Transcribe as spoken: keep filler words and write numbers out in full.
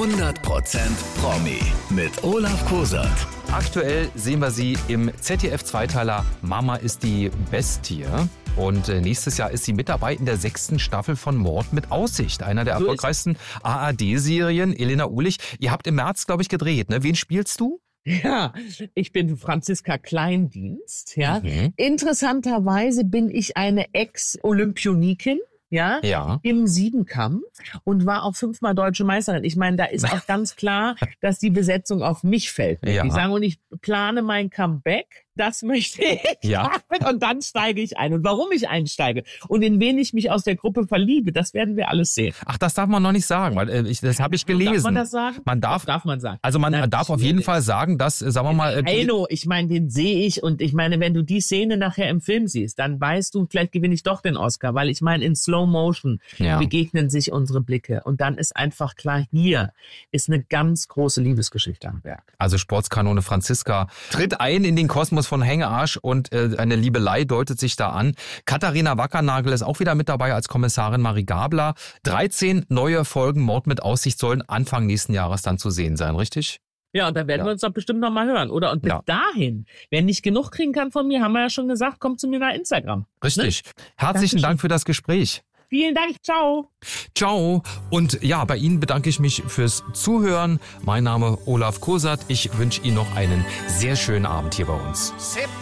hundert Prozent Promi mit Olaf Kosert. Aktuell sehen wir sie im Z D F-Zweiteiler Mama ist die Bestie. Und nächstes Jahr ist sie mit dabei in der sechsten Staffel von Mord mit Aussicht. Einer der So erfolgreichsten A R D-Serien. Elena Uhlich, ihr habt im März, glaube ich, gedreht. Ne? Wen spielst du? Ja, ich bin Franziska Kleindienst. Ja. Mhm. Interessanterweise bin ich eine Ex-Olympionikin. Ja, Ja. im Siebenkampf und war auch fünfmal deutsche Meisterin. Ich meine, da ist auch ganz klar, dass die Besetzung auf mich fällt. Ja. Die sagen, und ich plane mein Comeback. Das möchte ich. Ja. Und dann steige ich ein. Und warum ich einsteige und in wen ich mich aus der Gruppe verliebe, das werden wir alles sehen. Ach, das darf man noch nicht sagen, weil äh, ich, das habe ich gelesen. Darf man das sagen? Man darf, darf man sagen. also man Natürlich. darf auf jeden Fall sagen, dass, äh, sagen wir mal, äh, Heino, ich meine, den sehe ich und ich meine, wenn du die Szene nachher im Film siehst, dann weißt du, vielleicht gewinne ich doch den Oscar, weil ich meine, in Slow Motion Ja. begegnen sich unsere Blicke und dann ist einfach klar, hier ist eine ganz große Liebesgeschichte am Werk. Also Sportskanone Franziska tritt ein in den Kosmos von Hängearsch und äh, eine Liebelei deutet sich da an. Katharina Wackernagel ist auch wieder mit dabei als Kommissarin Marie Gabler. dreizehn neue Folgen Mord mit Aussicht sollen Anfang nächsten Jahres dann zu sehen sein, richtig? Ja, und da werden Ja. wir uns doch bestimmt noch mal hören, oder? Und bis Ja. dahin, wer nicht genug kriegen kann von mir, haben wir ja schon gesagt, kommt zu mir nach Instagram. Richtig. Herzlichen Dankeschön. Dank für das Gespräch. Vielen Dank, ciao. Ciao. Und ja, bei Ihnen bedanke ich mich fürs Zuhören. Mein Name Olaf Kosert. Ich wünsche Ihnen noch einen sehr schönen Abend hier bei uns.